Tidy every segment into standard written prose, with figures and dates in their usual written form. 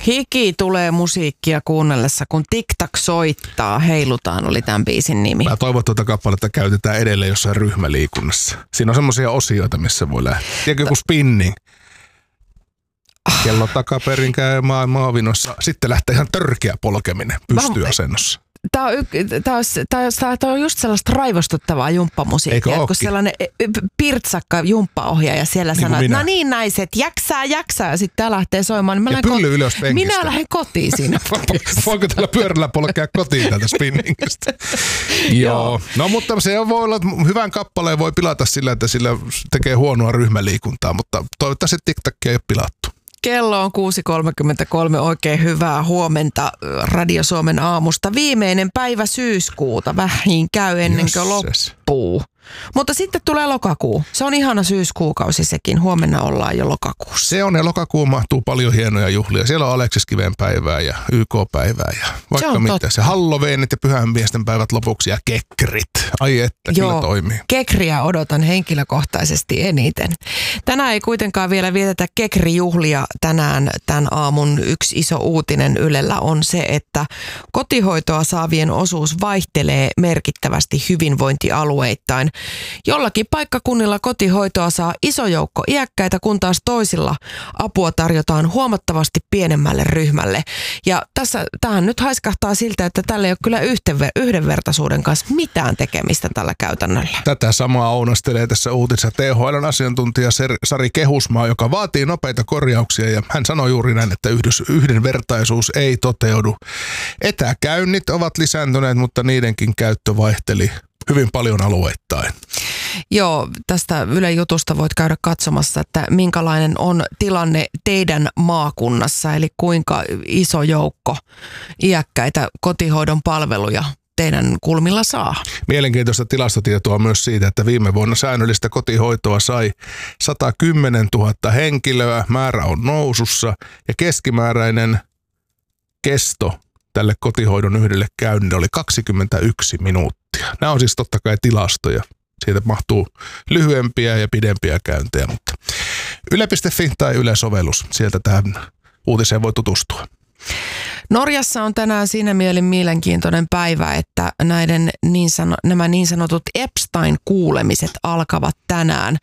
Hiki tulee musiikkia kuunnellessa, kun TikTok soittaa. Heilutaan oli tämän biisin nimi. Mä toivon, että tuota kappaletta käytetään edelleen jossain ryhmäliikunnassa. Siinä on semmoisia osioita, missä voi lähteä. Tiedätkö, joku spinning. Kello takaperin käy maavinossa. Sitten lähtee ihan törkeä polkeminen pystyasennossa. Tämä on just sellaista raivostuttavaa jumppamusiikkia, kun sellainen pirtsakka jumppaohjaaja siellä niin sanoo, että no niin naiset, jaksaa, ja sitten tämä lähtee soimaan. Ja pylly ylös penkistä. Minä lähden kotiin siinä. Voinko tällä pyörällä polkea kotiin tältä spinningistä? Joo. No mutta se voi olla, että hyvän kappaleen voi pilata sillä, että sillä tekee huonoa ryhmäliikuntaa, mutta toivottavasti TikTokia ei ole pilattu. Kello on 6.33. Oikein hyvää huomenta Radio Suomen aamusta. Viimeinen päivä syyskuuta. Vähin käy ennen kuin loppuu. Mutta sitten tulee lokakuu. Se on ihana syyskuukausi sekin. Huomenna ollaan jo lokakuussa. Se on ja lokakuun mahtuu paljon hienoja juhlia. Siellä on Aleksis Kiven päivää ja YK-päivää ja vaikka mitä. Se Halloweenit ja pyhänmiesten päivät lopuksi ja kekrit. Ai että, kyllä toimii. Kekriä odotan henkilökohtaisesti eniten. Tänään ei kuitenkaan vielä vietetä kekrijuhlia. Tänään tämän aamun yksi iso uutinen Ylellä on se, että kotihoitoa saavien osuus vaihtelee merkittävästi hyvinvointialueittain. Jollakin paikkakunnilla kotihoitoa saa iso joukko iäkkäitä, kun taas toisilla apua tarjotaan huomattavasti pienemmälle ryhmälle. Ja tähän nyt haiskahtaa siltä, että tällä ei ole kyllä yhdenvertaisuuden kanssa mitään tekemistä tällä käytännöllä. Tätä samaa ounastelee tässä uutisessa THL:n asiantuntija Sari Kehusmaa, joka vaatii nopeita korjauksia ja hän sanoi juuri näin, että yhdenvertaisuus ei toteudu. Etäkäynnit ovat lisääntyneet, mutta niidenkin käyttö vaihteli hyvin paljon alueittain. Joo, tästä Yle Jutusta voit käydä katsomassa, että minkälainen on tilanne teidän maakunnassa, eli kuinka iso joukko iäkkäitä kotihoidon palveluja teidän kulmilla saa. Mielenkiintoista tilastotietoa myös siitä, että viime vuonna säännöllistä kotihoitoa sai 110 000 henkilöä, määrä on nousussa ja keskimääräinen kesto tälle kotihoidon yhdelle käynnille oli 21 minuuttia. Nämä on siis totta kai tilastoja. Siitä mahtuu lyhyempiä ja pidempiä käyntejä, mutta yle.fi tai Yle-sovellus. Sieltä tähän uutiseen voi tutustua. Norjassa on tänään siinä mielenkiintoinen päivä, että nämä niin sanotut Epstein-kuulemiset alkavat tänään.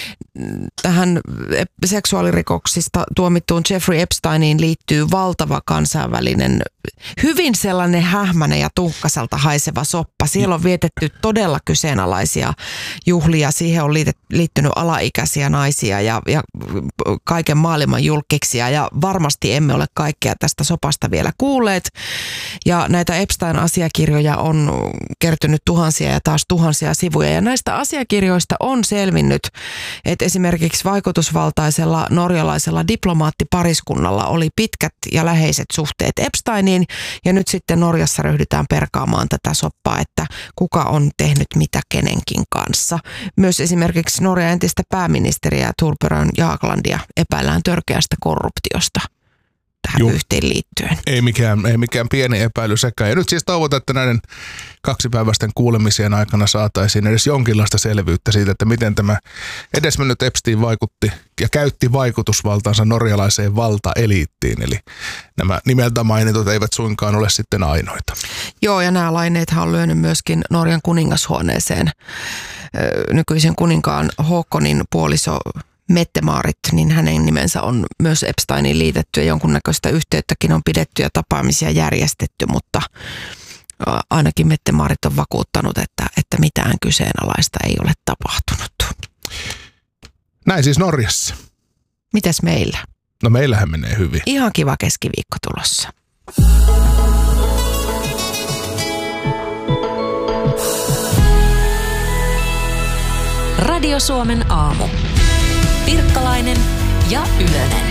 Tähän seksuaalirikoksista tuomittuun Jeffrey Epsteiniin liittyy valtava kansainvälinen, hyvin sellainen hähmäinen ja tuhkaselta haiseva soppa. Siellä on vietetty todella kyseenalaisia juhlia. Siihen on liittynyt alaikäisiä naisia ja kaiken maailman julkkiksia ja varmasti emme ole kaikkea tästä sopasta vielä kuulleet. Ja näitä Epstein-asiakirjoja on kertynyt tuhansia ja taas tuhansia sivuja. Ja näistä asiakirjoista on selvinnyt, että esimerkiksi vaikutusvaltaisella norjalaisella diplomaattipariskunnalla oli pitkät ja läheiset suhteet Epsteiniin. Ja nyt sitten Norjassa ryhdytään perkaamaan tätä soppaa, että kuka on tehnyt mitä kenenkin kanssa. Myös esimerkiksi Norjan entistä pääministeriä Thorbjørn Jaglandia epäillään törkeästä korruptiosta tähän yhteen liittyen. Ei mikään pieni epäily sekään. Ja nyt siis toivotaan, että näiden kaksipäiväisten kuulemisien aikana saataisiin edes jonkinlaista selvyyttä siitä, että miten tämä edesmennyt Epstein vaikutti ja käytti vaikutusvaltaansa norjalaiseen valtaeliittiin. Eli nämä nimeltä mainitut eivät suinkaan ole sitten ainoita. Joo, ja nämä laineethan on lyönyt myöskin Norjan kuningashuoneeseen. Nykyisen kuninkaan Håkonin puoliso Mette-Marit, niin hänen nimensä on myös Epsteiniin liitetty ja jonkunnäköistä yhteyttäkin on pidetty ja tapaamisia järjestetty, mutta ainakin Mette-Marit on vakuuttanut, että mitään kyseenalaista ei ole tapahtunut. Näin siis Norjassa. Mitäs meillä? No meillähän menee hyvin. Ihan kiva keskiviikko tulossa. Radio Suomen aamu. Pirkkalainen ja Ylönen.